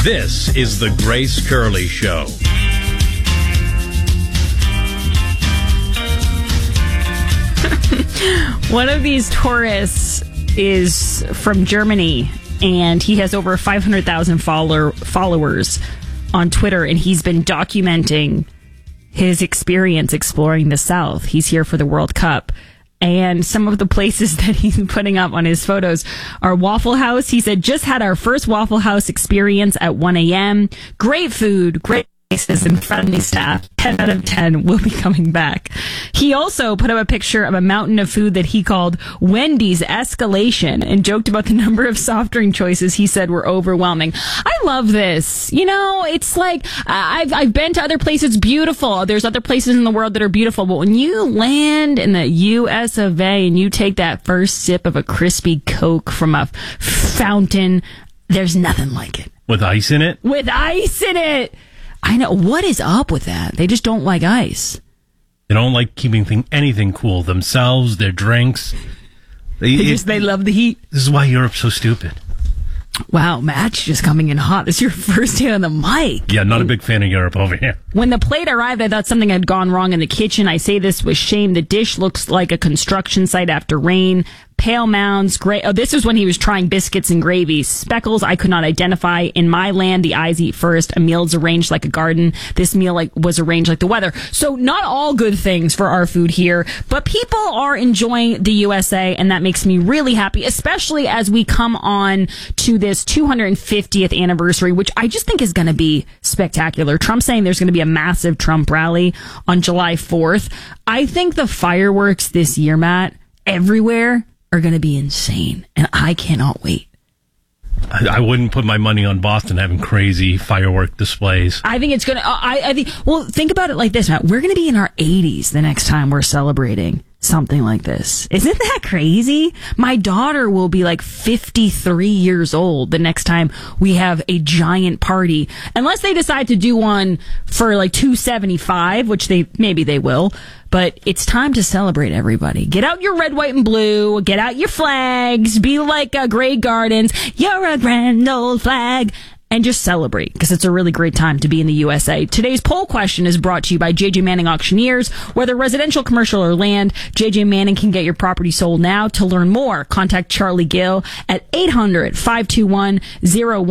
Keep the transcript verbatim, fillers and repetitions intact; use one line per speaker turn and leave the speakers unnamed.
This is the Grace Curley Show.
One of these tourists is from Germany, and he has over five hundred thousand follower, followers on Twitter, and he's been documenting his experience exploring the South. He's here for the World Cup. And some of the places that he's putting up on his photos are Waffle House. He said, just had our first Waffle House experience at one a.m. Great food, great places, and friendly staff. ten out of ten will be coming back. He also put up a picture of a mountain of food that he called Wendy's Escalation and joked about the number of soft drink choices he said were overwhelming. I love this. You know, it's like I've, I've been to other places, beautiful. There's other places in the world that are beautiful. But when you land in the U S of A and you take that first sip of a crispy Coke from a fountain, there's nothing like it.
With ice in it?
With ice in it. I know. What is up with that? They just don't like ice.
They don't like keeping thing, anything cool. Themselves, their drinks.
They, they just, it, they love the heat.
This is why Europe's so stupid.
Wow, Matt's just coming in hot. This is your first day on the mic.
Yeah, not a big fan of Europe over here.
When the plate arrived, I thought something had gone wrong in the kitchen. I say this with shame. The dish looks like a construction site after rain. Pale mounds, gray. Oh, this was when he was trying biscuits and gravy. Speckles I could not identify. In my land, the eyes eat first. A meal's arranged like a garden. This meal like was arranged like the weather. So not all good things for our food here, but people are enjoying the U S A, and that makes me really happy, especially as we come on to this two hundred fiftieth anniversary, which I just think is going to be spectacular. Trump's saying there's going to be a massive Trump rally on July fourth. I think the fireworks this year, Matt, everywhere, are going to be insane, and I cannot wait.
I, I wouldn't put my money on Boston having crazy firework displays.
I think it's going to, I, I think, well, think about it like this, Matt. We're going to be in our eighties the next time we're celebrating something like this. Isn't that crazy? My daughter will be like fifty-three years old the next time we have a giant party. Unless they decide to do one for like two seventy-five, which they, maybe they will. But it's time to celebrate, everybody. Get out your red, white, and blue. Get out your flags. Be like uh, Grey Gardens. You're a grand old flag. And just celebrate, because it's a really great time to be in the U S A. Today's poll question is brought to you by J J Manning Auctioneers. Whether residential, commercial, or land, J J Manning can get your property sold now. To learn more, contact Charlie Gill at eight hundred, five two one, zero one